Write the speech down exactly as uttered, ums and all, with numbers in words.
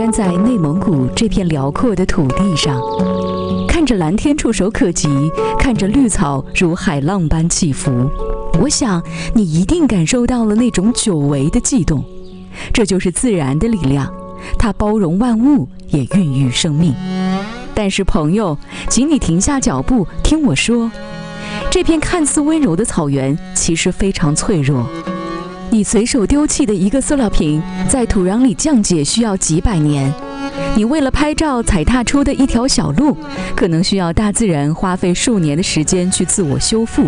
站在内蒙古这片辽阔的土地上，看着蓝天触手可及，看着绿草如海浪般起伏，我想你一定感受到了那种久违的悸动。这就是自然的力量，它包容万物，也孕育生命。但是朋友，请你停下脚步，听我说，这片看似温柔的草原其实非常脆弱。你随手丢弃的一个塑料瓶，在土壤里降解需要几百年。你为了拍照踩踏出的一条小路，可能需要大自然花费数年的时间去自我修复。